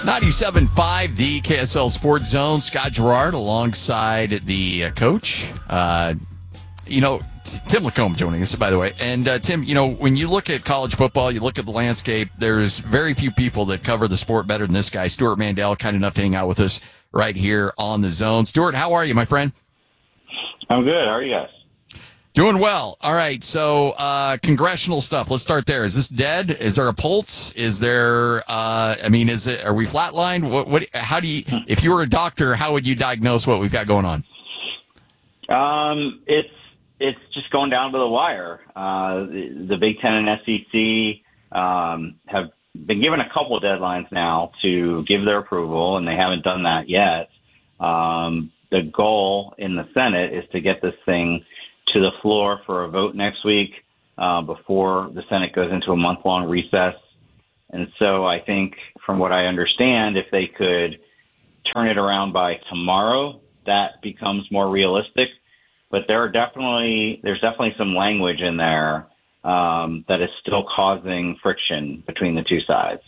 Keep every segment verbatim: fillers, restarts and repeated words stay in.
ninety-seven point five, the K S L Sports Zone. Scott Gerard alongside the uh, coach. Uh, you know, T- Tim Lacombe joining us, by the way. And, uh, Tim, you know, when you look at college football, you look at the landscape, there's very few people that cover the sport better than this guy, Stuart Mandel, kind enough to hang out with us right here on the Zone. Stuart, how are you, my friend? I'm good. How are you guys? Doing well. All right. So, uh, congressional stuff. Let's start there. Is this dead? Is there a pulse? Is there, uh, I mean, is it, are we flatlined? What, what, how do you, if you were a doctor, how would you diagnose what we've got going on? Um, it's, it's just going down to the wire. Uh, the, the Big Ten and S E C, um, have been given a couple of deadlines now to give their approval, and they haven't done that yet. Um, the goal in the Senate is to get this thing to the floor for a vote next week uh, before the Senate goes into a month-long recess. And so I think, from what I understand, if they could turn it around by tomorrow, that becomes more realistic. But there are definitely there's definitely some language in there um, that is still causing friction between the two sides.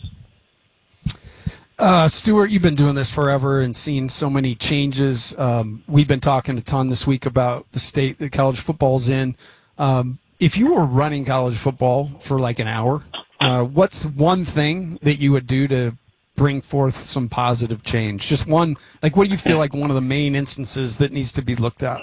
Uh, Stuart, you've been doing this forever and seen so many changes. Um, we've been talking a ton this week about the state that college football's in. Um, if you were running college football for like an hour, uh, what's one thing that you would do to bring forth some positive change? Just one, like what do you feel like one of the main instances that needs to be looked at?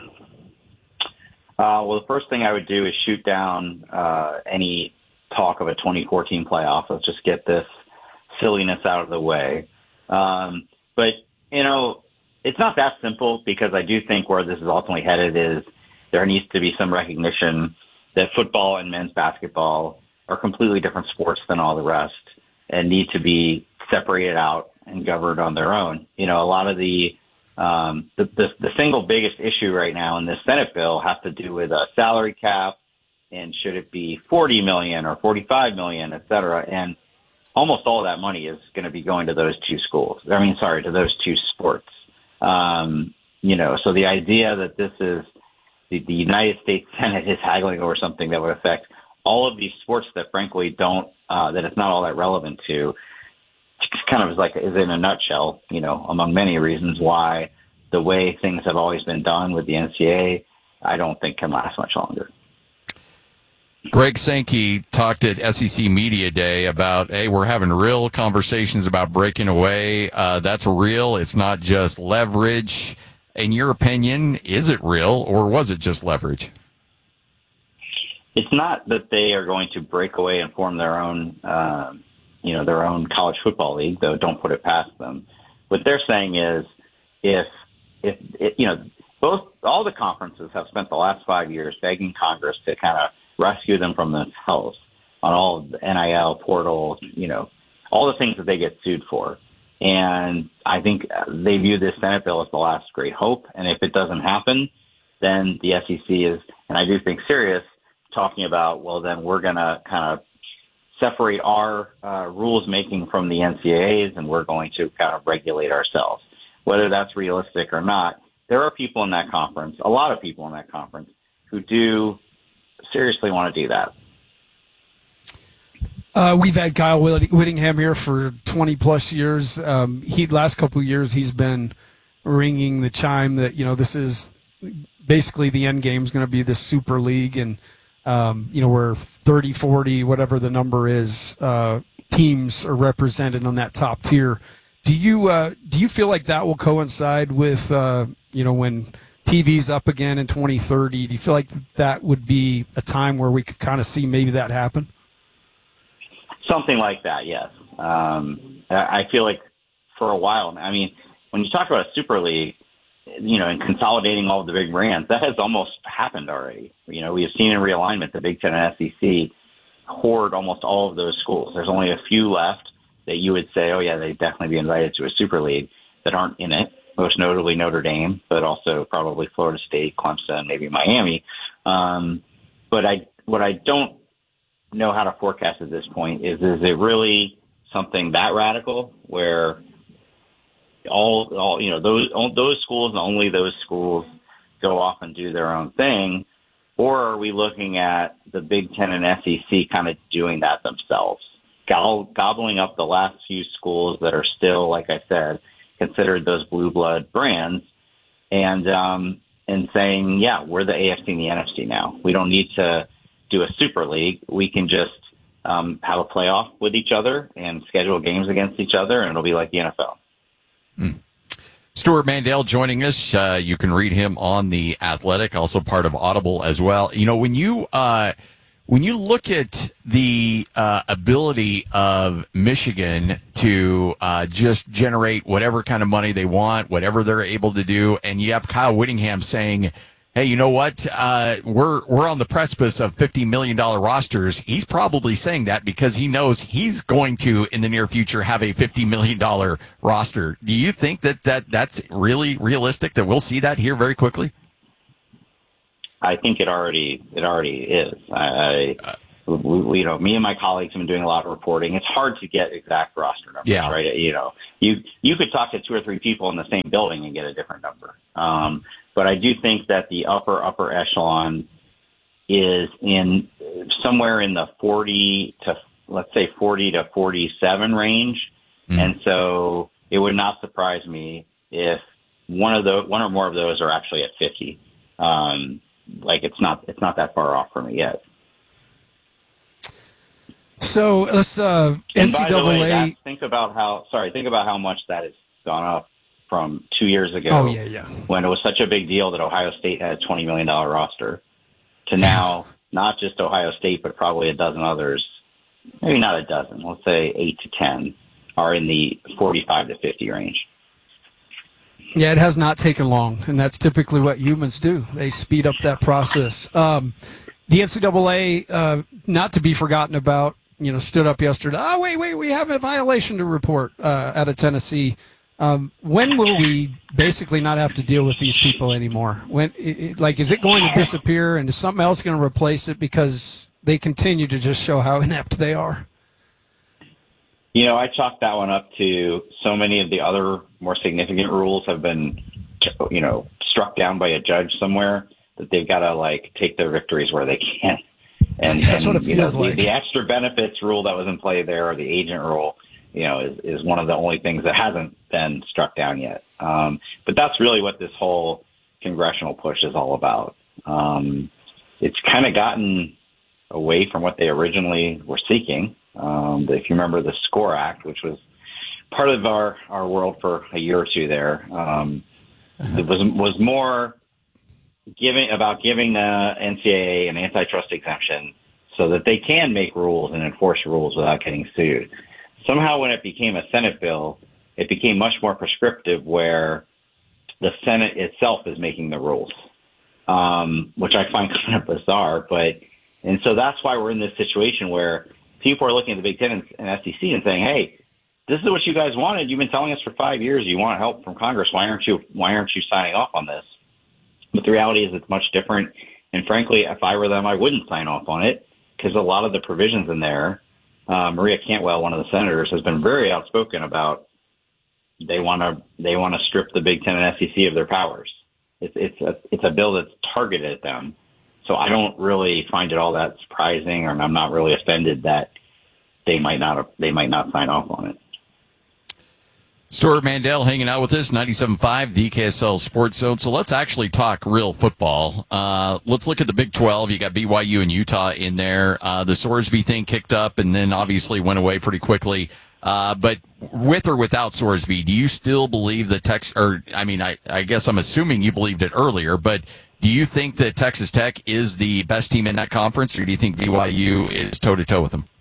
Uh, well, the first thing I would do is shoot down uh, any talk of a twenty fourteen playoff. Let's just get this silliness out of the way. Um, but, you know, it's not that simple, because I do think where this is ultimately headed is there needs to be some recognition that football and men's basketball are completely different sports than all the rest and need to be separated out and governed on their own. You know, a lot of the um, the, the, the single biggest issue right now in this Senate bill has to do with a salary cap, and should it be forty million or forty-five million, et cetera. And almost all of that money is going to be going to those two schools. I mean, sorry, to those two sports. Um, you know, so the idea that this is the, the United States Senate is haggling over something that would affect all of these sports that frankly don't, uh, that it's not all that relevant to, it's kind of is like, is in a nutshell, you know, among many reasons why the way things have always been done with the N C double A, I don't think can last much longer. Greg Sankey talked at S E C Media Day about, hey, we're having real conversations about breaking away. Uh, that's real. It's not just leverage. In your opinion, is it real, or was it just leverage? It's not that they are going to break away and form their own, uh, you know, their own college football league, though don't put it past them. What they're saying is, if, if it, you know, both all the conferences have spent the last five years begging Congress to kind of rescue them from themselves on all of the N I L portal, you know, all the things that they get sued for. And I think they view this Senate bill as the last great hope. And if it doesn't happen, then the S E C is, and I do think serious, talking about, well, then we're going to kind of separate our uh, rules making from the N C double A's, and we're going to kind of regulate ourselves. Whether that's realistic or not, there are people in that conference, a lot of people in that conference, who do seriously want to do that. Uh, we've had Kyle Whittingham here for twenty plus years. Um, he last couple of years he's been ringing the chime that, you know, this is basically the end game is going to be this super league, and um, you know, where thirty, forty, whatever the number is, uh, teams are represented on that top tier. Do you uh, do you feel like that will coincide with uh, you know, when T V's up again in twenty thirty? Do you feel like that would be a time where we could kind of see maybe that happen? Something like that, yes. Um, I feel like for a while, I mean, when you talk about a super league, you know, and consolidating all of the big brands, that has almost happened already. You know, we have seen in realignment the Big Ten and S E C hoard almost all of those schools. There's only a few left that you would say, oh, yeah, they'd definitely be invited to a super league that aren't in it, most notably Notre Dame, but also probably Florida State, Clemson, maybe Miami. Um, but I, what I don't know how to forecast at this point is, is it really something that radical where all, all, you know, those, those schools and only those schools go off and do their own thing? Or are we looking at the Big Ten and S E C kind of doing that themselves? go- gobbling up the last few schools that are still, like I said, considered those blue blood brands, and um, and saying, yeah, we're the A F C and the N F C now. We don't need to do a super league. We can just um, have a playoff with each other and schedule games against each other, and it'll be like the N F L. Mm. Stewart Mandel joining us. Uh, you can read him on The Athletic, also part of Audible as well. You know, when you uh, when you look at the uh, ability of Michigan to uh, just generate whatever kind of money they want, whatever they're able to do, and you have Kyle Whittingham saying, hey, you know what? Uh, we're we're on the precipice of fifty million dollars rosters. He's probably saying that because he knows he's going to, in the near future, have a fifty million dollars roster. Do you think that, that that's really realistic, that we'll see that here very quickly? I think it already it already is. I, I we, you know, me and my colleagues have been doing a lot of reporting. It's hard to get exact roster numbers, yeah. right? You know, you you could talk to two or three people in the same building and get a different number. Um, But I do think that the upper, upper echelon is in somewhere in the forty to, let's say, forty to forty-seven range. Mm. And so it would not surprise me if one of the, one or more of those are actually at fifty. Um, like it's not, it's not that far off from it yet. So let's, uh, N C double A. Way, that, think about how, sorry, think about how much that has gone up from two years ago, oh, yeah, yeah. when it was such a big deal that Ohio State had a twenty million dollars roster, to now not just Ohio State, but probably a dozen others, maybe not a dozen, let's say eight to ten, are in the forty-five to fifty range. Yeah, it has not taken long, and that's typically what humans do. They speed up that process. Um, the N C double A, uh, not to be forgotten about, you know, stood up yesterday. Oh, wait, wait, we have a violation to report uh, out of Tennessee. Um, when will we basically not have to deal with these people anymore? When, it, it, like, is it going to disappear, and is something else going to replace it because they continue to just show how inept they are? You know, I chalk that one up to so many of the other more significant rules have been, you know, struck down by a judge somewhere that they've got to, like, take their victories where they can. And that's and, what it feels you know, like. The, the extra benefits rule that was in play there, or the agent rule, you know, is, is one of the only things that hasn't been struck down yet. Um, but that's really what this whole congressional push is all about. Um, it's kind of gotten away from what they originally were seeking. Um, if you remember the SCORE Act, which was part of our, our world for a year or two there, um, uh-huh. it was was more giving about giving the N C double A an antitrust exemption so that they can make rules and enforce rules without getting sued. Somehow when it became a Senate bill, it became much more prescriptive where the Senate itself is making the rules, um, which I find kind of bizarre. But and so that's why we're in this situation where people are looking at the Big Ten and S E C and saying, hey, this is what you guys wanted. You've been telling us for five years you want help from Congress. Why aren't you why aren't you signing off on this? But the reality is it's much different. And frankly, if I were them, I wouldn't sign off on it because a lot of the provisions in there, uh, Maria Cantwell, one of the senators, has been very outspoken about they want to they want to strip the Big Ten and S E C of their powers. It's it's a, it's a bill that's targeted at them. So I don't really find it all that surprising, and I'm not really offended that they might not they might not sign off on it. Stewart Mandel hanging out with us, ninety-seven point five, the K S L Sports Zone. So let's actually talk real football. Uh, let's look at the Big twelve. You got B Y U and Utah in there. Uh, the Sorsby thing kicked up and then obviously went away pretty quickly. Uh, but with or without Sorsby, do you still believe that Texas, or I mean, I, I guess I'm assuming you believed it earlier, but do you think that Texas Tech is the best team in that conference, or do you think B Y U is toe-to-toe with them?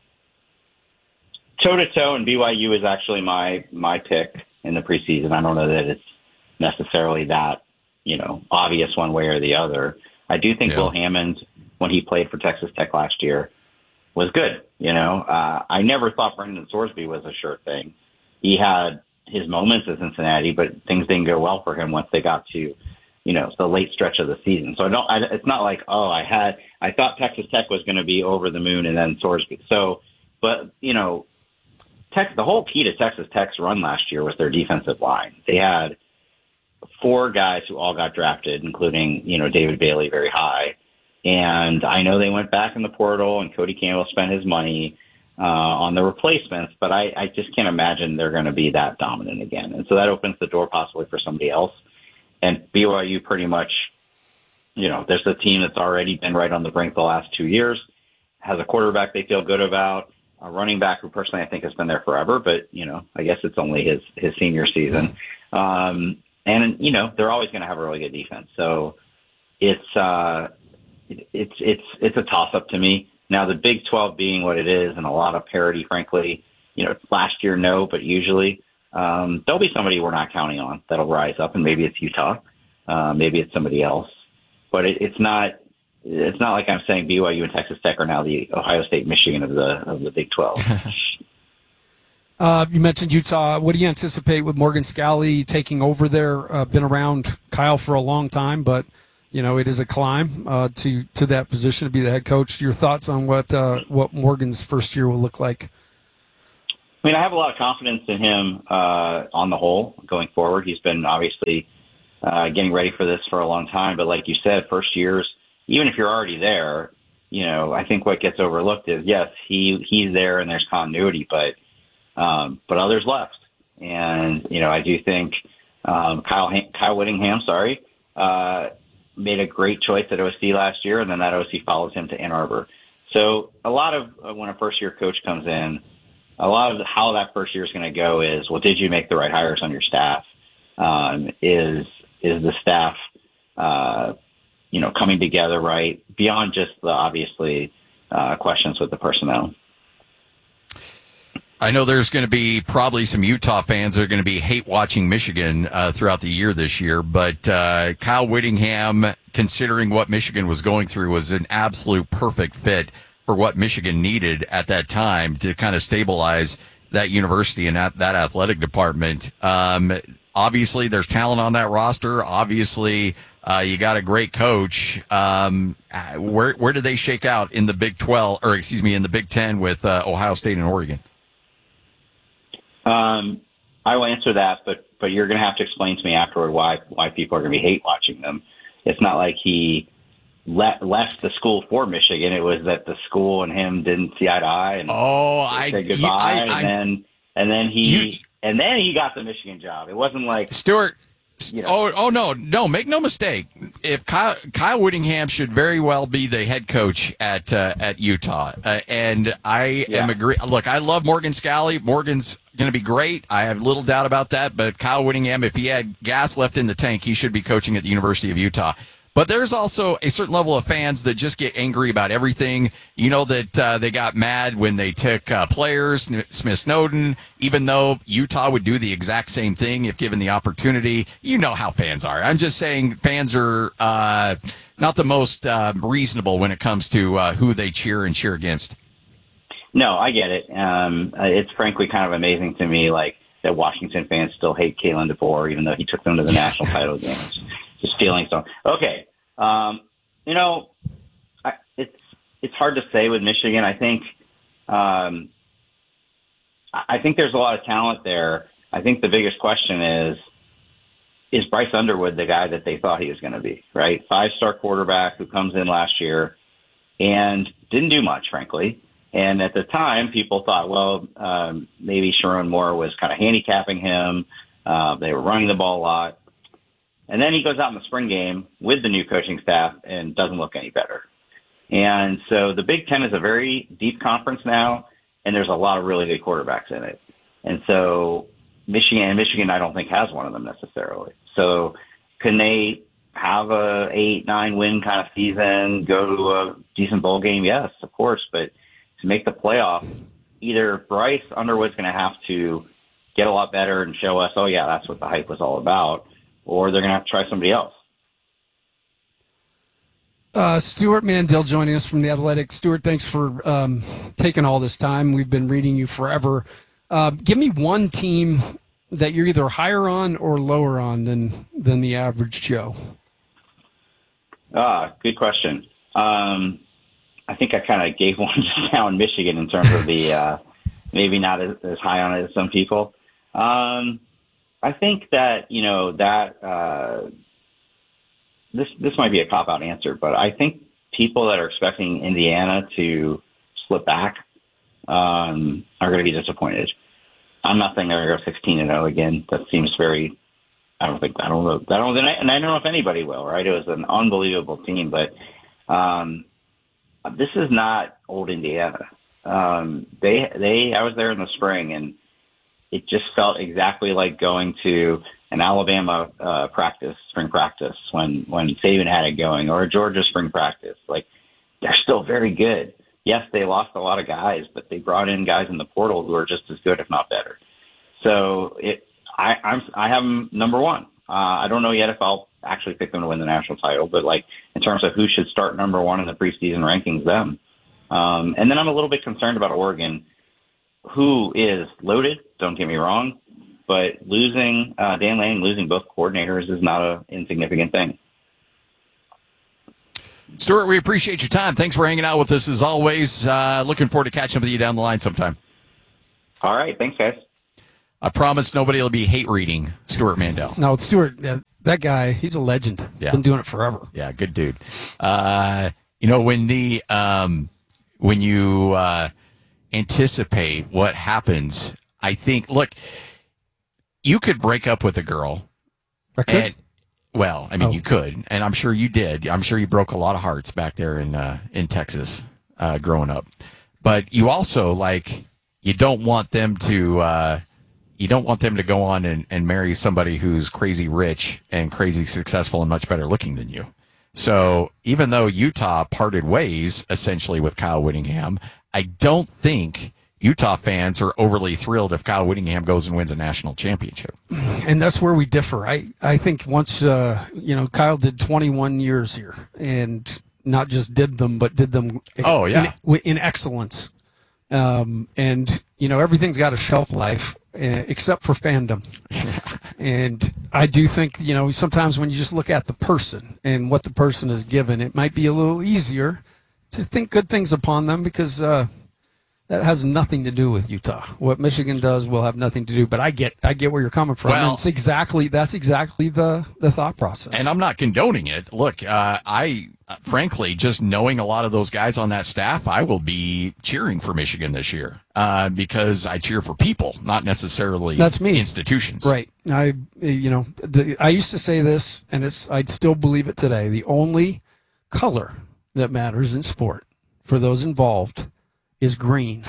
Toe-to-toe, and B Y U is actually my my pick in the preseason. I don't know that it's necessarily that, you know, obvious one way or the other. I do think yeah. Will Hammond, when he played for Texas Tech last year, was good. You know, uh, I never thought Brendan Sorsby was a sure thing. He had his moments at Cincinnati, but things didn't go well for him once they got to, you know, the late stretch of the season. So I don't, I, it's not like, oh, I had, I thought Texas Tech was going to be over the moon and then Sorsby. So, but, you know, Tech, the whole key to Texas Tech's run last year was their defensive line. They had four guys who all got drafted, including, you know, David Bailey very high. And I know they went back in the portal and Cody Campbell spent his money. uh, on the replacements, but I, I just can't imagine they're going to be that dominant again. And so that opens the door possibly for somebody else. And B Y U pretty much, you know, there's a team that's already been right on the brink the last two years, has a quarterback they feel good about, a running back who personally I think has been there forever, but, you know, I guess it's only his, his senior season. Um, and, you know, they're always going to have a really good defense. So it's, uh, it's, it's, it's a toss up to me. Now the Big twelve being what it is and a lot of parity, frankly, you know, last year, no, but usually, um, there'll be somebody we're not counting on that'll rise up, and maybe it's Utah. Uh, maybe it's somebody else, but it, it's not, it's not like I'm saying B Y U and Texas Tech are now the Ohio State, Michigan of the, of the Big twelve. Uh, you mentioned Utah. What do you anticipate with Morgan Scalley taking over there? Uh, been around Kyle for a long time, but you know it is a climb uh, to to that position to be the head coach. Your thoughts on what uh, what Morgan's first year will look like? I mean, I have a lot of confidence in him uh, on the whole going forward. He's been obviously uh, getting ready for this for a long time, but like you said, first years, even if you're already there, you know, I think what gets overlooked is yes, he he's there and there's continuity, but. Um, but others left. And, you know, I do think um, Kyle Kyle Whittingham, sorry, uh, made a great choice at O C last year, and then that O C follows him to Ann Arbor. So a lot of uh, when a first-year coach comes in, a lot of how that first year is going to go is, well, did you make the right hires on your staff? Um, is is the staff, uh, you know, coming together right beyond just the obviously uh, questions with the personnel? I know there's going to be probably some Utah fans that are going to be hate watching Michigan uh, throughout the year this year, but uh, Kyle Whittingham, considering what Michigan was going through, was an absolute perfect fit for what Michigan needed at that time to kind of stabilize that university and that, that athletic department. Um, obviously, there's talent on that roster. Obviously, uh, you got a great coach. Um, where where did they shake out in the Big twelve, or excuse me, in the Big Ten with uh, Ohio State and Oregon? Um, I will answer that, but, but you're going to have to explain to me afterward why, why people are going to be hate watching them. It's not like he le- left the school for Michigan. It was that the school and him didn't see eye to eye and oh, I said goodbye. I, I, and then, and then he, you, and then he got the Michigan job. It wasn't like Stuart. You know. Oh, oh no, no! Make no mistake. If Kyle, Kyle Whittingham should very well be the head coach at uh, at Utah, uh, and I yeah. am agree. Look, I love Morgan Scalley. Morgan's going to be great. I have little doubt about that. But Kyle Whittingham, if he had gas left in the tank, he should be coaching at the University of Utah. But there's also a certain level of fans that just get angry about everything. You know that uh, they got mad when they took uh, players, Smith Snowden, even though Utah would do the exact same thing if given the opportunity. You know how fans are. I'm just saying fans are uh, not the most uh, reasonable when it comes to uh, who they cheer and cheer against. No, I get it. Um, it's frankly kind of amazing to me, like that Washington fans still hate Kalen DeBoer, even though he took them to the national title games. Just feeling so. Okay. Um, you know, I, it's, it's hard to say with Michigan. I think, um, I think there's a lot of talent there. I think the biggest question is, is Bryce Underwood the guy that they thought he was going to be, right? Five-star quarterback who comes in last year and didn't do much, frankly. And at the time, people thought, well, um, maybe Sharon Moore was kind of handicapping him. Uh, they were running the ball a lot. And then he goes out in the spring game with the new coaching staff and doesn't look any better. And so the Big Ten is a very deep conference now, and there's a lot of really good quarterbacks in it. And so Michigan, and Michigan I don't think has one of them necessarily. So can they have a eight, nine win kind of season, go to a decent bowl game? Yes, of course. But to make the playoff, either Bryce Underwood's going to have to get a lot better and show us, oh, yeah, that's what the hype was all about, or they're going to have to try somebody else. Uh, Stuart Mandel joining us from The Athletic. Stuart, thanks for um, taking all this time. We've been reading you forever. Uh, give me one team that you're either higher on or lower on than than the average Joe. Ah, good question. Um, I think I kind of gave one just now in Michigan in terms of the uh, maybe not as, as high on it as some people. Um, I think that, you know, that uh, this this might be a cop-out answer, but I think people that are expecting Indiana to slip back um, are going to be disappointed. I'm not saying they're going to go sixteen and oh again. That seems very. I don't think I don't know. I don't and I don't know if anybody will. Right? It was an unbelievable team, but um, this is not old Indiana. Um, they they I was there in the spring, and it just felt exactly like going to an Alabama uh, practice, spring practice, when when Saban had it going, or a Georgia spring practice. Like, they're still very good. Yes, they lost a lot of guys, but they brought in guys in the portal who are just as good, if not better. So it, I, I'm I have them number one. Uh, I don't know yet if I'll actually pick them to win the national title, but like in terms of who should start number one in the preseason rankings, them. Um, and then I'm a little bit concerned about Oregon, who is loaded. Don't get me wrong, but losing uh, Dan Lanning, losing both coordinators is not an insignificant thing. Stuart, we appreciate your time. Thanks for hanging out with us as always. Uh, looking forward to catching up with you down the line sometime. All right. Thanks, guys. I promise nobody will be hate reading Stuart Mandel. No, Stuart, uh, that guy, he's a legend. Yeah. Been doing it forever. Yeah, good dude. Uh, you know, when the um, when you uh, anticipate what happens, I think, look, you could break up with a girl. I could? And, well, I mean, Oh. you could, and I'm sure you did. I'm sure you broke a lot of hearts back there in uh, in Texas uh, growing up. But you also, like, you don't want them to uh, you don't want them to go on and, and marry somebody who's crazy rich and crazy successful and much better looking than you. So even though Utah parted ways essentially with Kyle Whittingham, I don't think Utah fans are overly thrilled if Kyle Whittingham goes and wins a national championship. And that's where we differ. I, I think once, uh, you know, Kyle did twenty-one years here and not just did them, but did them Oh, yeah. in, in excellence. Um, and, you know, everything's got a shelf life uh, except for fandom. And I do think, you know, sometimes when you just look at the person and what the person is given, it might be a little easier to think good things upon them because uh, that has nothing to do with Utah. What Michigan does will have nothing to do. But I get, I get where you're coming from. Well, and it's exactly that's exactly the the thought process. And I'm not condoning it. Look, uh, I uh, frankly, just knowing a lot of those guys on that staff, I will be cheering for Michigan this year uh, because I cheer for people, not necessarily That's me. institutions. Right. I, you know, the, I used to say this, and it's I'd still believe it today. The only color that matters in sport for those involved is green.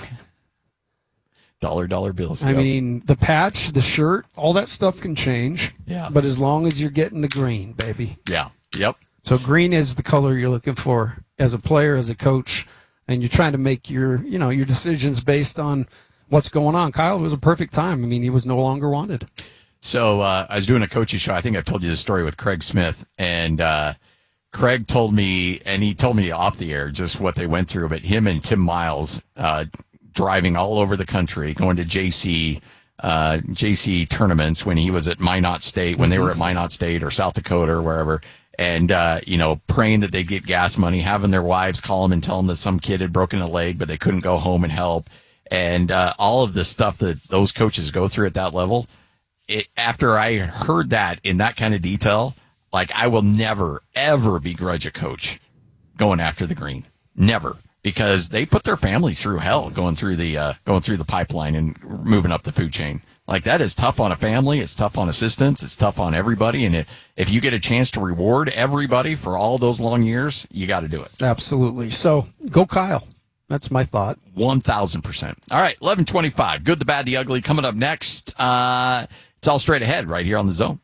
Dollar, dollar bills. I yep. mean, the patch, the shirt, all that stuff can change. Yeah. But as long as you're getting the green, baby. Yeah. Yep. So green is the color you're looking for as a player, as a coach, and you're trying to make your, you know, your decisions based on what's going on. Kyle, it was a perfect time. I mean, he was no longer wanted. So uh, I was doing a coaching show. I think I've told you this story with Craig Smith, and uh, Craig told me, and he told me off the air just what they went through. But him and Tim Miles uh, driving all over the country, going to J C uh, J C tournaments when he was at Minot State, when they were at Minot State or South Dakota or wherever. And, uh, you know, praying that they'd get gas money, having their wives call them and tell them that some kid had broken a leg, but they couldn't go home and help. And uh, all of the stuff that those coaches go through at that level, it, after I heard that in that kind of detail, like I will never, ever begrudge a coach going after the green. Never. Because they put their families through hell going through the uh, going through the pipeline and moving up the food chain. Like, that is tough on a family. It's tough on assistants. It's tough on everybody. And it, if you get a chance to reward everybody for all those long years, you got to do it. Absolutely. So go Kyle. That's my thought. one thousand percent. All right, eleven twenty-five. Good, the bad, the ugly. Coming up next, uh, it's all straight ahead right here on The Zone.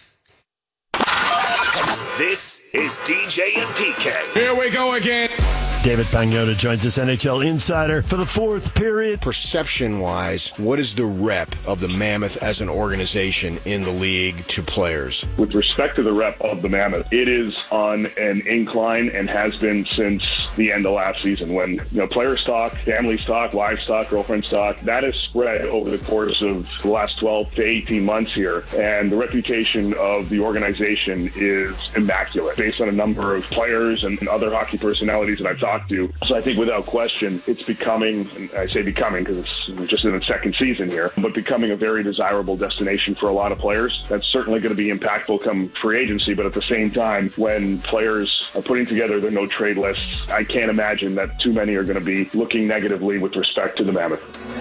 This is D J and P K. Here we go again. David Pagnotta joins us, N H L insider, for the fourth period. Perception-wise, what is the rep of the Mammoth as an organization in the league to players? With respect to the rep of the Mammoth, it is on an incline and has been since the end of last season when, you know, player stock, family stock, wife stock, girlfriend stock, that has spread over the course of the last twelve to eighteen months here. And the reputation of the organization is immaculate based on a number of players and, and other hockey personalities that I've talked talk to. So I think without question, it's becoming, and I say becoming because it's just in its second season here, but becoming a very desirable destination for a lot of players. That's certainly going to be impactful come free agency, but at the same time, when players are putting together their no-trade lists, I can't imagine that too many are going to be looking negatively with respect to the Mammoth.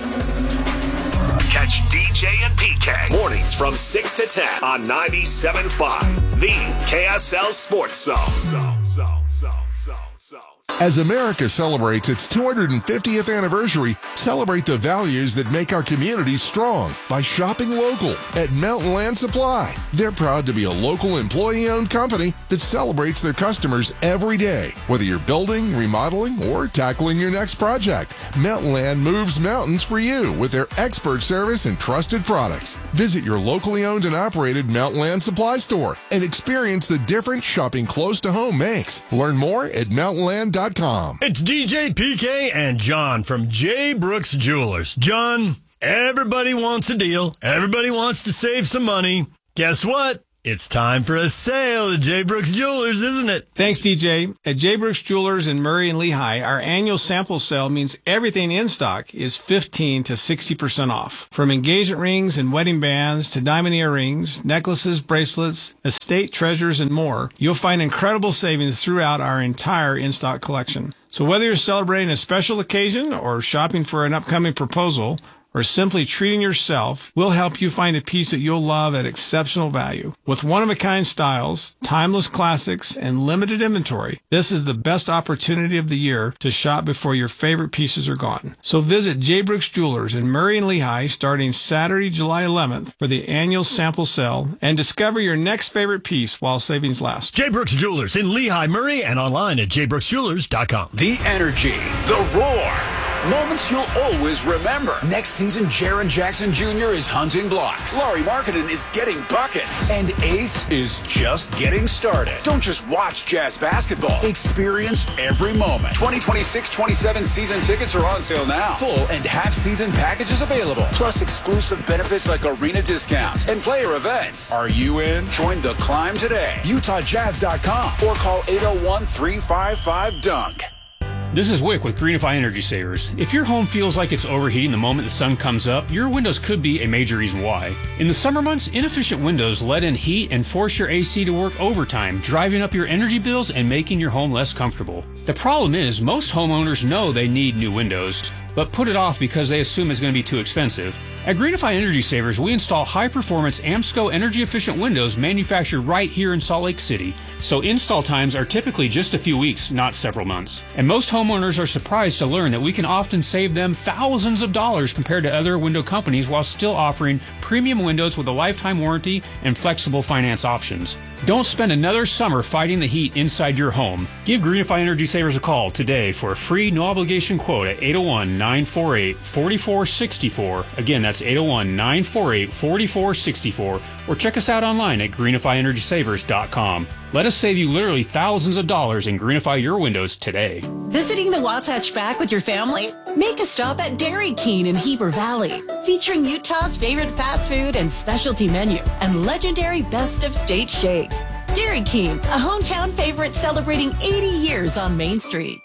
Catch D J and P K mornings from six to ten on ninety-seven point five, the K S L Sports Zone. Zone, zone, zone, zone, zone. As America celebrates its two hundred fiftieth anniversary, celebrate the values that make our communities strong by shopping local at Mountain Land Supply. They're proud to be a local employee-owned company that celebrates their customers every day. Whether you're building, remodeling, or tackling your next project, Mountain Land moves mountains for you with their expert service and trusted products. Visit your locally owned and operated Mountain Land Supply store and experience the difference shopping close to home makes. Learn more at mountain land dot com. It's D J, P K, and John from J. Brooks Jewelers. John, everybody wants a deal. Everybody wants to save some money. Guess what? It's time for a sale at J. Brooks Jewelers, isn't it? Thanks, D J. At J. Brooks Jewelers in Murray and Lehigh, our annual sample sale means everything in stock is fifteen to sixty percent off. From engagement rings and wedding bands to diamond earrings, necklaces, bracelets, estate treasures, and more, you'll find incredible savings throughout our entire in-stock collection. So whether you're celebrating a special occasion or shopping for an upcoming proposal, or simply treating yourself, we'll help you find a piece that you'll love at exceptional value. With one-of-a-kind styles, timeless classics, and limited inventory, this is the best opportunity of the year to shop before your favorite pieces are gone. So visit J. Brooks Jewelers in Murray and Lehigh starting Saturday, July eleventh for the annual sample sale and discover your next favorite piece while savings last. J. Brooks Jewelers in Lehigh, Murray, and online at j brooks jewelers dot com. The energy, the roar. Moments you'll always remember. Next season, Jaren Jackson Junior is hunting blocks. Laurie Markkinen is getting buckets. And Ace is just getting started. Don't just watch Jazz basketball. Experience every moment. twenty twenty-six twenty-seven season tickets are on sale now. Full and half-season packages available. Plus exclusive benefits like arena discounts and player events. Are you in? Join the climb today. Utah Jazz dot com or call eight oh one, three five five, dunk. This is Wick with Greenify Energy Savers. If your home feels like it's overheating the moment the sun comes up, your windows could be a major reason why. In the summer months, inefficient windows let in heat and force your A C to work overtime, driving up your energy bills and making your home less comfortable. The problem is, most homeowners know they need new windows, but put it off because they assume it's going to be too expensive. At Greenify Energy Savers, we install high-performance AMSCO energy-efficient windows manufactured right here in Salt Lake City, so install times are typically just a few weeks, not several months. And most homeowners are surprised to learn that we can often save them thousands of dollars compared to other window companies while still offering premium windows with a lifetime warranty and flexible finance options. Don't spend another summer fighting the heat inside your home. Give Greenify Energy Savers a call today for a free no-obligation quote at eight oh one, nine four eight, four four six four. Again, that's eight oh one, nine four eight, four four six four. Or check us out online at greenify energy savers dot com. Let us save you literally thousands of dollars and greenify your windows today. Visiting the Wasatch Back with your family? Make a stop at Dairy King in Heber Valley, featuring Utah's favorite fast food and specialty menu and legendary best of state shakes. Dairy King, a hometown favorite celebrating eighty years on Main Street.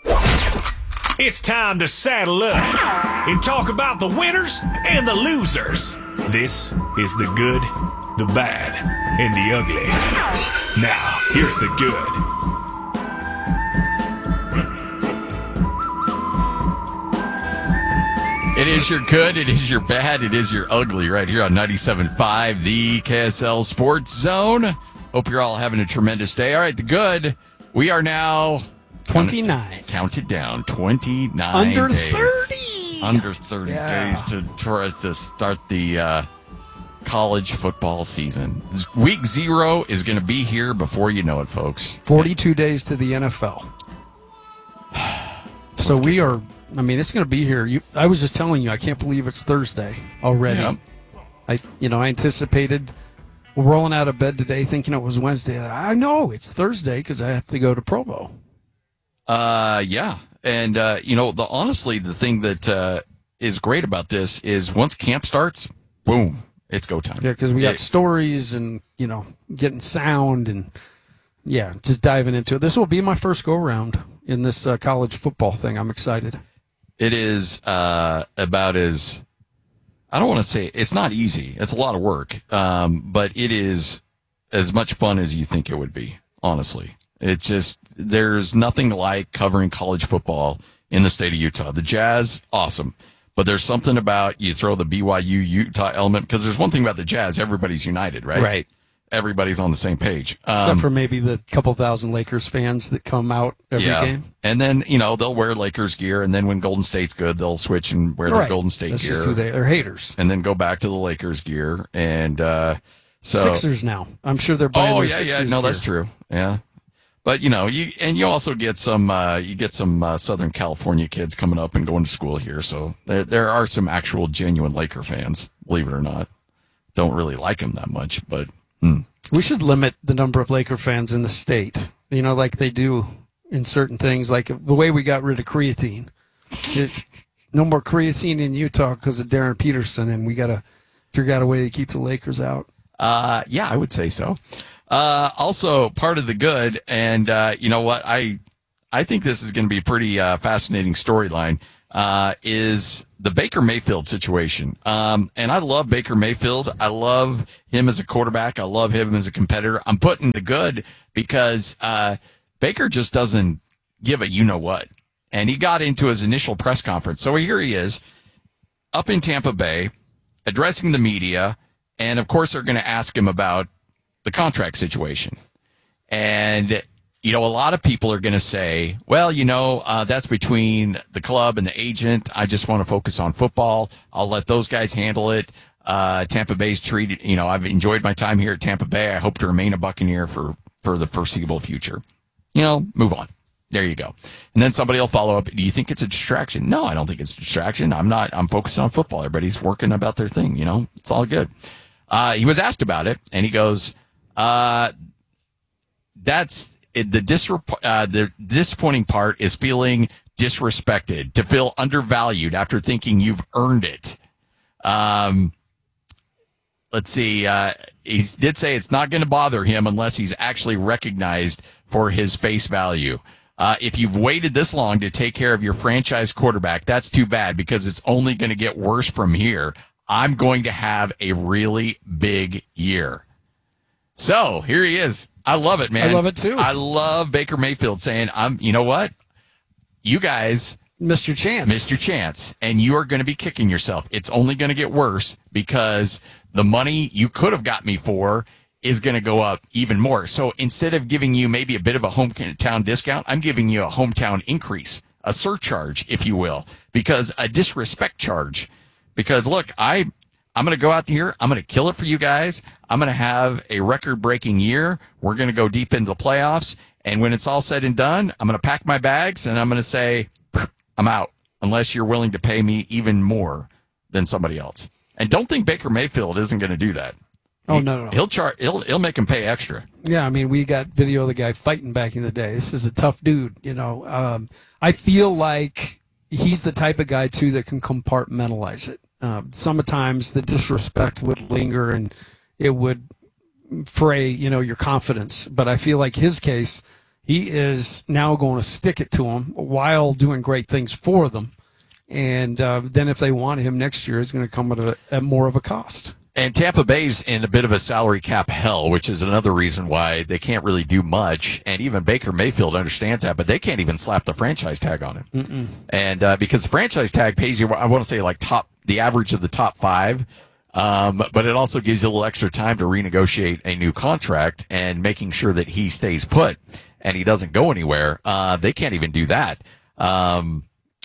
It's time to saddle up and talk about the winners and the losers. This is the good, the bad, and the ugly. Now, here's the good. It is your good, it is your bad, it is your ugly right here on ninety-seven point five, the K S L Sports Zone. Hope you're all having a tremendous day. All right, the good, we are now... twenty-nine. Count it down, twenty-nine Under days. thirty. Under thirty Yeah. days to try to start the uh, college football season. Week zero is going to be here before you know it, folks. forty-two days to the N F L. So we are, I mean, it's going to be here. You, I was just telling you, I can't believe it's Thursday already. Yep. I, you know, I anticipated rolling out of bed today thinking it was Wednesday. I know it's Thursday because I have to go to Provo. Uh, yeah. And, uh, you know, the honestly, the thing that uh, is great about this is once camp starts, boom, it's go time. Yeah, because we got It- stories and, you know, getting sound and, yeah, just diving into it. This will be my first go-around in this uh, college football thing. I'm excited. It is uh, about as, I don't want to say, it's not easy. It's a lot of work, um, but it is as much fun as you think it would be, honestly. It's just, there's nothing like covering college football in the state of Utah. The Jazz, awesome. But there's something about you throw the B Y U Utah element, because there's one thing about the Jazz, everybody's united, right? Right. Everybody's on the same page. Um, Except for maybe the couple thousand Lakers fans that come out every yeah. game. And then, you know, they'll wear Lakers gear, and then when Golden State's good, they'll switch and wear Right. their Golden State That's gear. just who they, they're haters. And then go back to the Lakers gear. And uh, so Sixers now. I'm sure they're buying Oh, their yeah, Sixers yeah. No, gear. that's true. Yeah. But, you know, you and you also get some uh, you get some uh, Southern California kids coming up and going to school here. So there, there are some actual genuine Laker fans, believe it or not. Don't really like them that much, but... Hmm. We should limit the number of Laker fans in the state, you know, like they do in certain things, like the way we got rid of creatine. It, no more creatine in Utah because of Darren Peterson, and we got to figure out a way to keep the Lakers out. Uh, yeah, I would say so. Uh, also, part of the good, and uh, you know what, I I think this is going to be a pretty uh, fascinating storyline, uh, is the Baker Mayfield situation. Um, and I love Baker Mayfield. I love him as a quarterback. I love him as a competitor. I'm putting the good because uh, Baker just doesn't give a you-know-what. And he got into his initial press conference. So here he is up in Tampa Bay addressing the media. And, of course, they're going to ask him about the contract situation. And, you know, a lot of people are going to say, well, you know, uh, that's between the club and the agent. I just want to focus on football. I'll let those guys handle it. Uh, Tampa Bay's treated, you know, I've enjoyed my time here at Tampa Bay. I hope to remain a Buccaneer for, for the foreseeable future. You know, move on. There you go. And then somebody will follow up. Do you think it's a distraction? No, I don't think it's a distraction. I'm not, I'm focused on football. Everybody's working about their thing. You know, it's all good. Uh, he was asked about it and he goes, uh, that's, It, the, disrep- uh, the disappointing part is feeling disrespected, to feel undervalued after thinking you've earned it. Um, let's see. Uh, he did say it's not going to bother him unless he's actually recognized for his face value. Uh, if you've waited this long to take care of your franchise quarterback, that's too bad because it's only going to get worse from here. I'm going to have a really big year. So here he is. I love it, man. I love it too. I love Baker Mayfield saying, "I'm. You know what? You guys missed your chance. Missed your chance, and you are going to be kicking yourself. It's only going to get worse because the money you could have got me for is going to go up even more. So instead of giving you maybe a bit of a hometown discount, I'm giving you a hometown increase, a surcharge, if you will, because a disrespect charge. Because look, I." I'm going to go out here. I'm going to kill it for you guys. I'm going to have a record-breaking year. We're going to go deep into the playoffs. And when it's all said and done, I'm going to pack my bags and I'm going to say, I'm out, unless you're willing to pay me even more than somebody else. And don't think Baker Mayfield isn't going to do that. Oh, he, no, no, no. He'll, char- he'll, he'll make him pay extra. Yeah, I mean, we got video of the guy fighting back in the day. This is a tough dude, you know. Um, I feel like he's the type of guy, too, that can compartmentalize it. Uh, sometimes the disrespect would linger and it would fray, you know, your confidence. But I feel like his case, he is now going to stick it to them while doing great things for them. And uh, then if they want him next year, it's going to come at, a, at more of a cost. And Tampa Bay's in a bit of a salary cap hell, which is another reason why they can't really do much. And even Baker Mayfield understands that, but they can't even slap the franchise tag on him. Mm-mm. And uh, because the franchise tag pays you, I want to say like top, the average of the top five, um, but it also gives you a little extra time to renegotiate a new contract and making sure that he stays put and he doesn't go anywhere. Uh, they can't even do that. Um,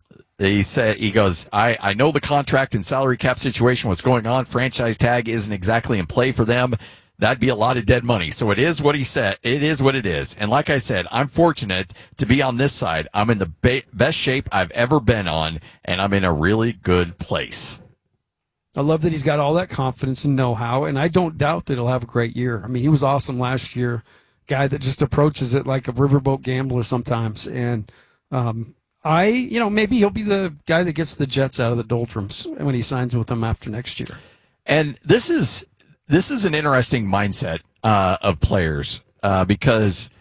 He said, he goes, I, I know the contract and salary cap situation was going on. Franchise tag isn't exactly in play for them. That'd be a lot of dead money. So it is what he said. It is what it is. And like I said, I'm fortunate to be on this side. I'm in the ba- best shape I've ever been on, and I'm in a really good place. I love that he's got all that confidence and know-how, and I don't doubt that he'll have a great year. I mean, he was awesome last year. Guy that just approaches it like a riverboat gambler sometimes. And, um, I, you know, maybe he'll be the guy that gets the Jets out of the doldrums when he signs with them after next year. And this is this is an interesting mindset uh, of players uh, because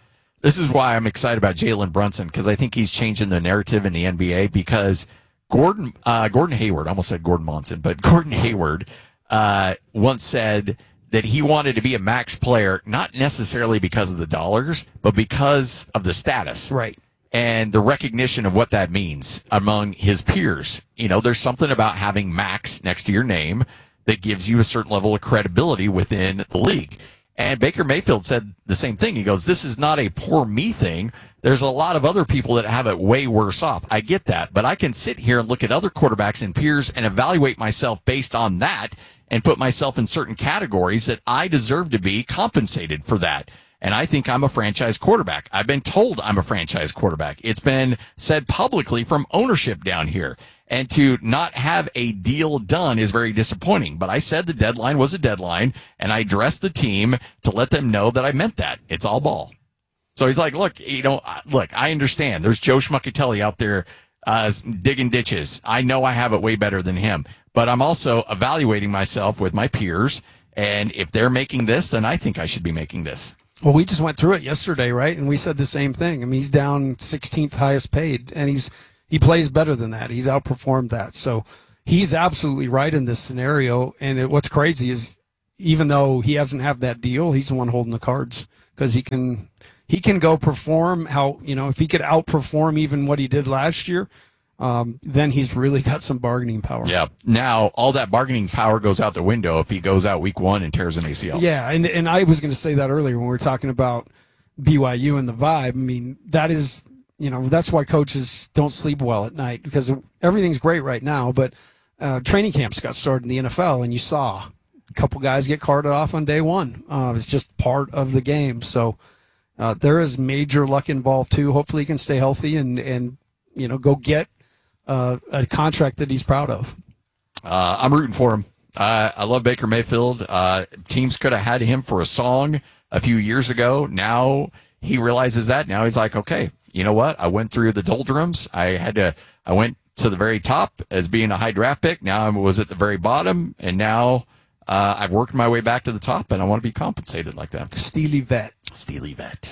This is why I'm excited about Jalen Brunson, because I think he's changing the narrative in the N B A, because Gordon uh, Gordon Hayward, I almost said Gordon Monson, but Gordon Hayward uh, once said that he wanted to be a max player, not necessarily because of the dollars, but because of the status. Right. And the recognition of what that means among his peers. You know, there's something about having max next to your name that gives you a certain level of credibility within the league. And Baker Mayfield said the same thing. He goes, this is not a poor me thing. There's a lot of other people that have it way worse off. I get that, but I can sit here and look at other quarterbacks and peers and evaluate myself based on that and put myself in certain categories that I deserve to be compensated for that. And I think I'm a franchise quarterback. I've been told I'm a franchise quarterback. It's been said publicly from ownership down here. And to not have a deal done is very disappointing. But I said the deadline was a deadline, and I addressed the team to let them know that I meant that. It's all ball. So he's like, look, you know, look, I understand. There's Joe Schmuckatelli out there uh, digging ditches. I know I have it way better than him. But I'm also evaluating myself with my peers. And if they're making this, then I think I should be making this. Well, we just went through it yesterday, right? And we said the same thing. I mean, he's down sixteenth highest paid, and he's he plays better than that. He's outperformed that. So he's absolutely right in this scenario. And it, what's crazy is even though he doesn't have that deal, he's the one holding the cards because he can he can go perform how, you know, if he could outperform even what he did last year, um, then he's really got some bargaining power. Yeah. Now, all that bargaining power goes out the window if he goes out week one and tears an A C L. Yeah, and, and I was going to say that earlier when we were talking about B Y U and the vibe. I mean, that is, you know, that's why coaches don't sleep well at night because everything's great right now, but uh, training camps got started in the N F L, and you saw a couple guys get carted off on day one. Uh, it's just part of the game. So uh, there is major luck involved, too. Hopefully he can stay healthy and, and you know, go get Uh, a contract that he's proud of. Uh, I'm rooting for him. Uh, I love Baker Mayfield. Uh, teams could have had him for a song a few years ago. Now he realizes that. Now he's like, okay, you know what? I went through the doldrums. I had to, I went to the very top as being a high draft pick. Now I was at the very bottom, and now uh, I've worked my way back to the top, and I want to be compensated like that. Steely vet. Steely vet.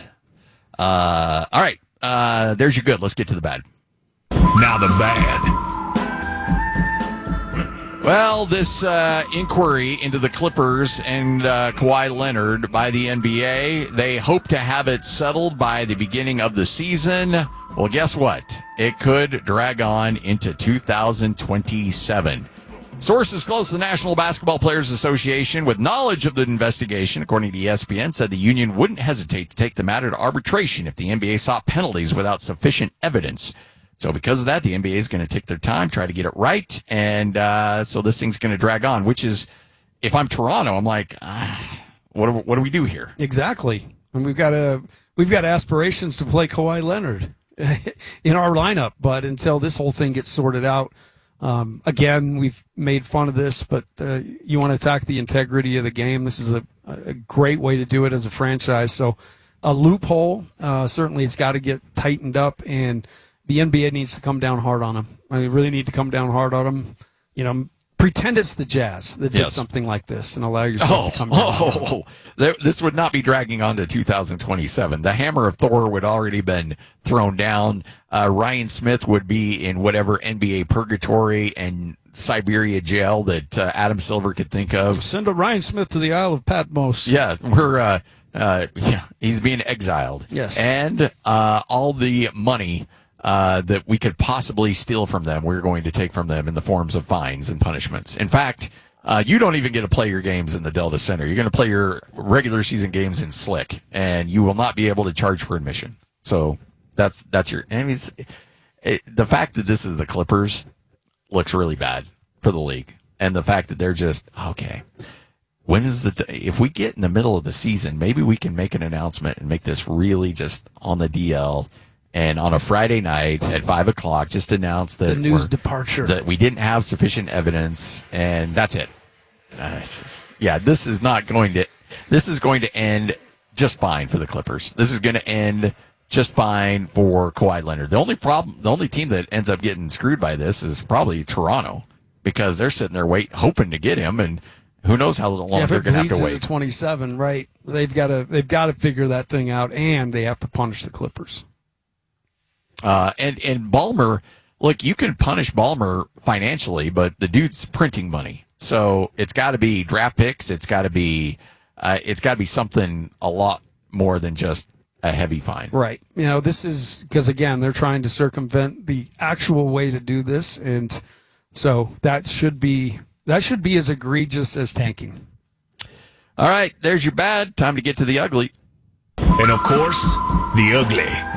Uh, all right. Uh, there's your good. Let's get to the bad. Now the bad. Well, this uh, inquiry into the Clippers and uh, Kawhi Leonard by the N B A, they hope to have it settled by the beginning of the season. Well, guess what? It could drag on into two thousand twenty-seven. Sources close to the National Basketball Players Association with knowledge of the investigation, according to E S P N, said the union wouldn't hesitate to take the matter to arbitration if the N B A sought penalties without sufficient evidence. So because of that, the N B A is going to take their time, try to get it right, and uh, so this thing's going to drag on, which is, if I'm Toronto, I'm like, ah, what, do, what do we do here? Exactly. And we've got a, we've got aspirations to play Kawhi Leonard in our lineup, but until this whole thing gets sorted out, um, again, we've made fun of this, but uh, you want to attack the integrity of the game. This is a, a great way to do it as a franchise. So a loophole, uh, certainly it's got to get tightened up, and the N B A needs to come down hard on them. I mean, really need to come down hard on them. You know, pretend it's the Jazz that did yes. something like this and allow yourself oh, to come down. Oh, oh, this would not be dragging on to two thousand twenty-seven. The hammer of Thor would already been thrown down. Uh, Ryan Smith would be in whatever N B A purgatory and Siberia jail that uh, Adam Silver could think of. Send a Ryan Smith to the Isle of Patmos. Yeah, we're uh, uh, yeah, he's being exiled. Yes, and uh, all the money Uh, that we could possibly steal from them, we're going to take from them in the forms of fines and punishments. In fact, uh, you don't even get to play your games in the Delta Center. You're going to play your regular season games in Slick, and you will not be able to charge for admission. So that's that's your. I mean, it's, it, the fact that this is the Clippers looks really bad for the league, and the fact that they're just okay. When is the if we get in the middle of the season, maybe we can make an announcement and make this really just on the D L. And on a Friday night at five o'clock, just announce that the news departure that we didn't have sufficient evidence, and that's it. Uh, just, yeah, this is not going to. This is going to end just fine for the Clippers. This is going to end just fine for Kawhi Leonard. The only problem, the only team that ends up getting screwed by this is probably Toronto, because they're sitting there wait, hoping to get him, and who knows how long yeah, they're going to have to into wait. twenty-seven, right? They've got to they've got to figure that thing out, and they have to punish the Clippers. Uh, and and Ballmer, look, you can punish Ballmer financially, but the dude's printing money, so it's got to be draft picks. It's got to be uh, it's got to be something a lot more than just a heavy fine. Right. You know, this is because again they're trying to circumvent the actual way to do this, and so that should be that should be as egregious as tanking. All right, there's your bad. Time to get to the ugly. And of course, the ugly.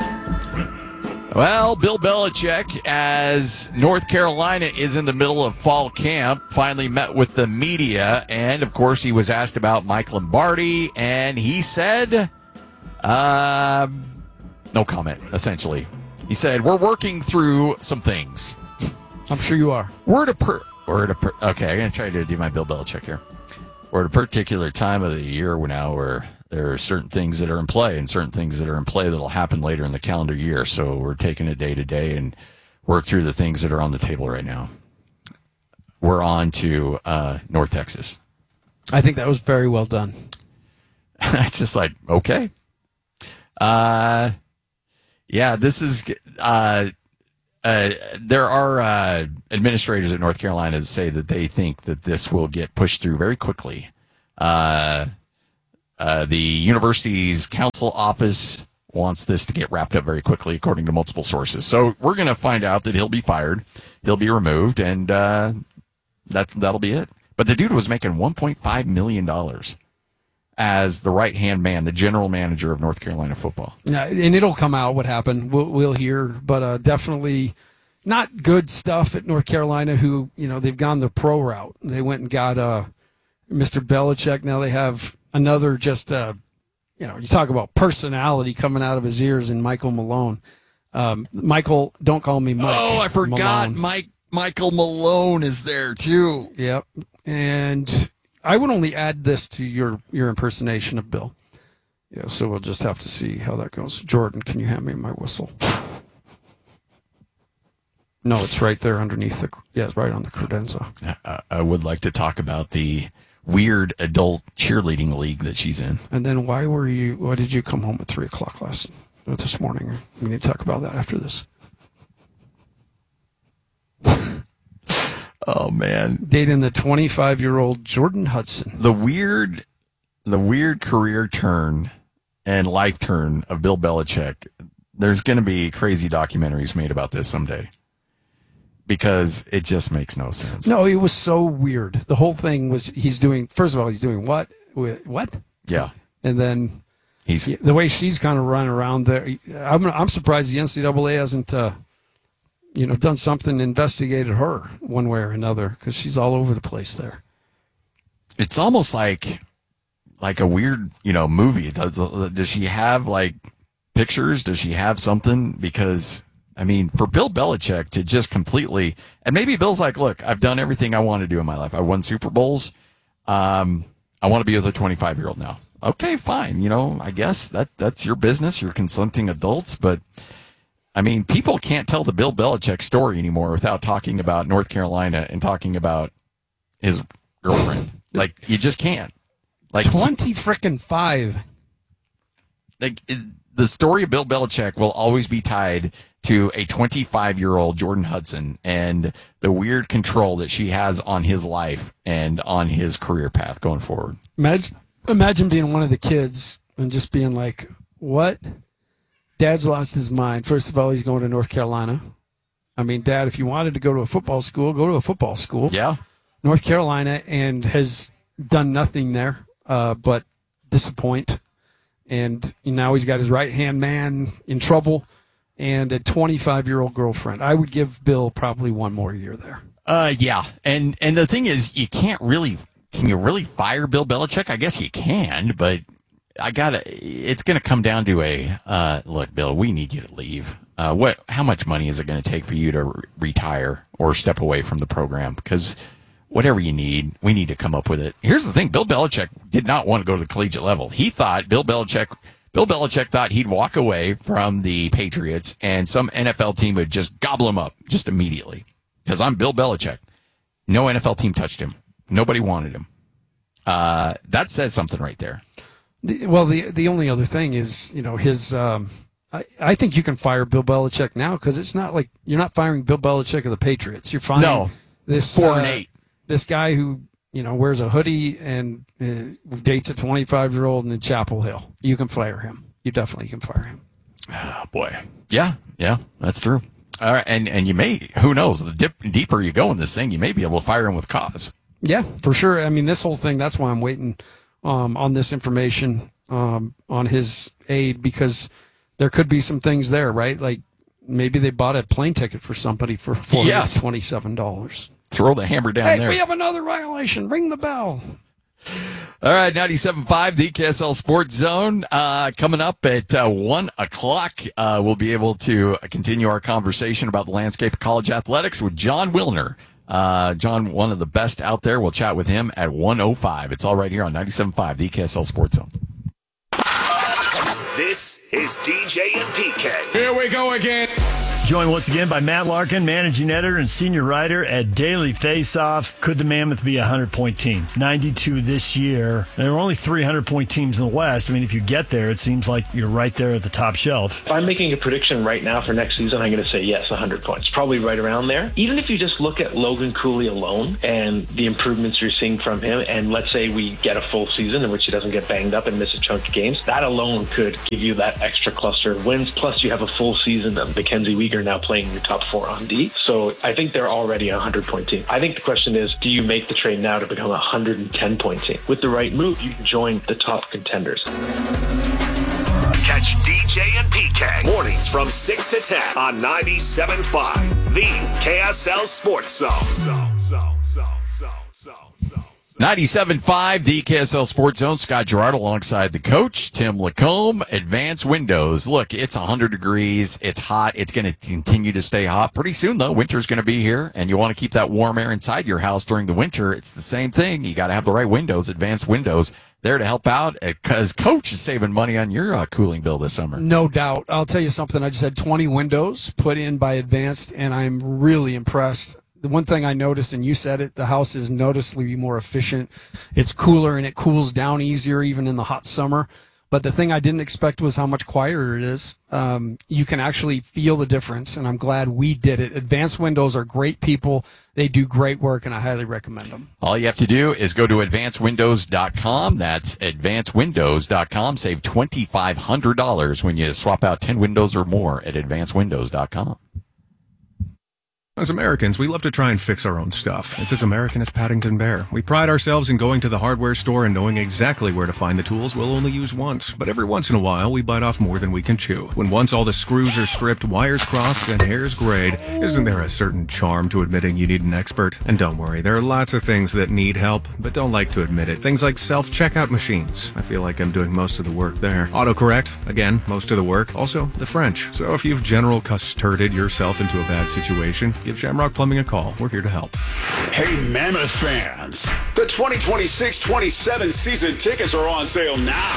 Well, Bill Belichick, as North Carolina is in the middle of fall camp, finally met with the media, and of course he was asked about Mike Lombardi, and he said, uh, no comment, essentially. He said, we're working through some things. I'm sure you are. We're at a per- we're at a per- okay, I'm going to try to do my Bill Belichick here. We're at a particular time of the year now where there are certain things that are in play and certain things that are in play that will happen later in the calendar year. So we're taking it day to day and work through the things that are on the table right now. We're on to uh, North Texas. I think that was very well done. It's just like, okay. Uh, yeah, this is, uh, uh, there are uh, administrators at North Carolina that say that they think that this will get pushed through very quickly. Uh, Uh, the university's council office wants this to get wrapped up very quickly, according to multiple sources. So we're going to find out that he'll be fired, he'll be removed, and uh, that that'll be it. But the dude was making one point five million dollars as the right-hand man, the general manager of North Carolina football. Yeah, and it'll come out what happened. We'll, we'll hear, but uh, definitely not good stuff at North Carolina. Who you know they've gone the pro route. They went and got uh, Mister Belichick. Now they have another just, uh, you know, you talk about personality coming out of his ears in Michael Malone. Um, Michael, don't call me Mike. Oh, I forgot Malone. Mike Michael Malone is there, too. Yep. And I would only add this to your, your impersonation of Bill. Yeah, so we'll just have to see how that goes. Jordan, can you hand me my whistle? No, it's right there underneath the, yeah, it's right on the credenza. I, I would like to talk about the weird adult cheerleading league that she's in. And then why were you, why did you come home at three o'clock last, this morning? We need to talk about that after this. Oh, man. Dating the twenty-five-year-old Jordan Hudson. The weird, the weird career turn and life turn of Bill Belichick. There's going to be crazy documentaries made about this someday. Because it just makes no sense. No, it was so weird. The whole thing was he's doing, first of all, he's doing what? What? Yeah. And then he's the way she's kind of running around there. I'm, I'm surprised the N C double A hasn't, uh, you know, done something, investigated her one way or another, because she's all over the place there. It's almost like like a weird, you know, movie. Does, does she have, like, pictures? Does she have something? Because I mean, for Bill Belichick to just completely, and maybe Bill's like, look, I've done everything I want to do in my life. I won Super Bowls. Um, I want to be with a twenty-five-year-old now. Okay, fine. You know, I guess that that's your business. You're consulting adults. But, I mean, people can't tell the Bill Belichick story anymore without talking about North Carolina and talking about his girlfriend. Like, you just can't. Like twenty frickin' five. Like, it, the story of Bill Belichick will always be tied to a twenty-five-year-old Jordan Hudson and the weird control that she has on his life and on his career path going forward. Imagine, imagine being one of the kids and just being like, what? Dad's lost his mind. First of all, he's going to North Carolina. I mean, Dad, if you wanted to go to a football school, go to a football school. Yeah. North Carolina, and has done nothing there uh, but disappoint. And now he's got his right-hand man in trouble and a twenty-five-year-old girlfriend. I would give Bill probably one more year there. Uh, yeah. And and the thing is, you can't really, can you really fire Bill Belichick? I guess you can, but I gotta, it's going to come down to a, uh, look, Bill, we need you to leave. Uh, what, how much money is it going to take for you to re- retire or step away from the program? Because whatever you need, we need to come up with it. Here's the thing. Bill Belichick did not want to go to the collegiate level. He thought Bill Belichick, Bill Belichick thought he'd walk away from the Patriots and some N F L team would just gobble him up just immediately. Because I'm Bill Belichick. No N F L team touched him. Nobody wanted him. Uh, that says something right there. The, well, the the only other thing is, you know, his. Um, I, I think you can fire Bill Belichick now because it's not like you're not firing Bill Belichick of the Patriots. You're firing no, this four uh, and eight. This guy who, you know, wears a hoodie and uh, dates a twenty-five year old in Chapel Hill. You can fire him. You definitely can fire him. Oh, boy. Yeah, yeah, that's true. All right, and and you may, who knows? The dip, deeper you go in this thing, you may be able to fire him with cause. Yeah, for sure. I mean, this whole thing. That's why I'm waiting um, on this information um, on his aid, because there could be some things there, right? Like maybe they bought a plane ticket for somebody for four hundred twenty-seven dollars. Yes. Throw the hammer down hey, there. We have another violation. Ring the bell. All right, ninety-seven point five, the K S L Sports Zone. Uh, coming up at uh, one o'clock, uh, we'll be able to continue our conversation about the landscape of college athletics with John Wilner. Uh, John, one of the best out there. We'll chat with him at one oh five. It's all right here on ninety-seven point five, the K S L Sports Zone. This is D J and P K. Here we go again. Joined once again by Matt Larkin, managing editor and senior writer at Daily Faceoff. Could the Mammoth be a hundred-point team? ninety-two this year. There are only three hundred-point teams in the West. I mean, if you get there, it seems like you're right there at the top shelf. If I'm making a prediction right now for next season, I'm going to say yes, one hundred points. Probably right around there. Even if you just look at Logan Cooley alone and the improvements you're seeing from him, and let's say we get a full season in which he doesn't get banged up and miss a chunk of games, that alone could give you that extra cluster of wins. Plus, you have a full season of Mackenzie Weegar now playing your top four on D. So I think they're already a hundred-point team. I think the question is, do you make the trade now to become a one hundred ten-point team? With the right move, you can join the top contenders. Catch D J and P K mornings from six to ten on ninety-seven point five, the K S L Sports Zone. Zone, zone, zone, zone, zone, zone. ninety-seven point five, the K S L Sports Zone. Scott Gerard alongside the coach, Tim Lacombe. Advanced Windows. Look, it's one hundred degrees. It's hot. It's going to continue to stay hot. Pretty soon, though, winter's going to be here, and you want to keep that warm air inside your house during the winter. It's the same thing. You got to have the right windows. Advanced Windows there to help out, because Coach is saving money on your uh, cooling bill this summer. No doubt. I'll tell you something. I just had twenty windows put in by Advanced, and I'm really impressed. The one thing I noticed, and you said it, the house is noticeably more efficient. It's cooler and it cools down easier even in the hot summer. But the thing I didn't expect was how much quieter it is. Um, you can actually feel the difference, and I'm glad we did it. Advanced Windows are great people. They do great work, and I highly recommend them. All you have to do is go to advanced windows dot com. That's advanced windows dot com. Save two thousand five hundred dollars when you swap out ten windows or more at advanced windows dot com. As Americans, we love to try and fix our own stuff. It's as American as Paddington Bear. We pride ourselves in going to the hardware store and knowing exactly where to find the tools we'll only use once. But every once in a while, we bite off more than we can chew. When once all the screws are stripped, wires crossed, and hairs grayed, isn't there a certain charm to admitting you need an expert? And don't worry, there are lots of things that need help, but don't like to admit it. Things like self-checkout machines. I feel like I'm doing most of the work there. Autocorrect. Again, most of the work. Also, the French. So if you've general custarded yourself into a bad situation, give Shamrock Plumbing a call. We're here to help. Hey, Mammoth fans. The twenty twenty-six twenty-seven season tickets are on sale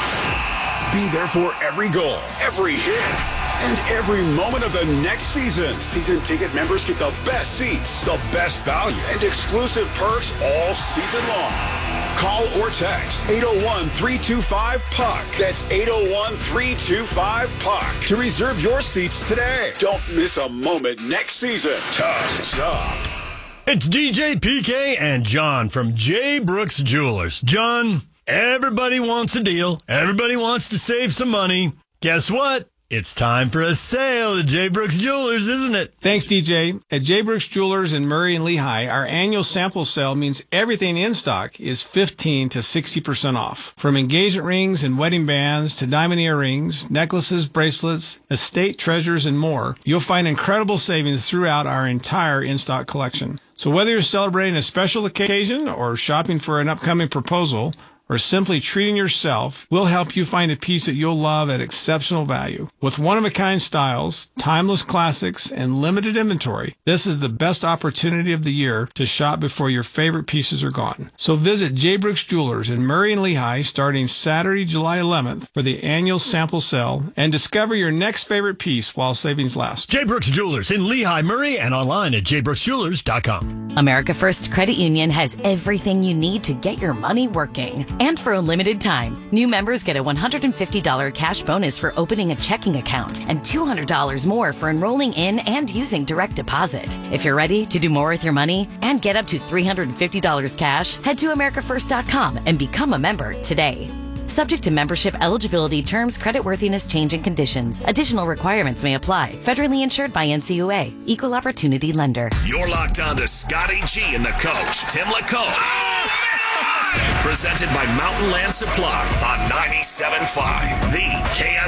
now. Be there for every goal, every hit, and every moment of the next season. Season ticket members get the best seats, the best value, and exclusive perks all season long. Call or text eight oh one, three two five, P U C K. That's eight oh one, three two five, P U C K to reserve your seats today. Don't miss a moment next season. Tusks up. It's D J, P K, and John from J. Brooks Jewelers. John, everybody wants a deal. Everybody wants to save some money. Guess what? It's time for a sale at J. Brooks Jewelers, isn't it? Thanks, D J. At J. Brooks Jewelers in Murray and Lehigh, our annual sample sale means everything in stock is fifteen to sixty percent off. From engagement rings and wedding bands to diamond earrings, necklaces, bracelets, estate treasures, and more, you'll find incredible savings throughout our entire in-stock collection. So whether you're celebrating a special occasion or shopping for an upcoming proposal, or simply treating yourself, we'll help you find a piece that you'll love at exceptional value. With one-of-a-kind styles, timeless classics, and limited inventory, this is the best opportunity of the year to shop before your favorite pieces are gone. So visit J. Brooks Jewelers in Murray and Lehigh starting Saturday, July eleventh for the annual sample sale and discover your next favorite piece while savings last. J. Brooks Jewelers in Lehigh, Murray, and online at j brooks jewelers dot com. America First Credit Union has everything you need to get your money working. And for a limited time, new members get a one hundred fifty dollars cash bonus for opening a checking account and two hundred dollars more for enrolling in and using direct deposit. If you're ready to do more with your money and get up to three hundred fifty dollars cash, head to america first dot com and become a member today. Subject to membership eligibility, terms, creditworthiness, change, and conditions. Additional requirements may apply. Federally insured by N C U A. Equal Opportunity Lender. You're locked on to Scotty G and the coach, Tim LaComb. Presented by Mountain Land Supply on ninety-seven point five, the K S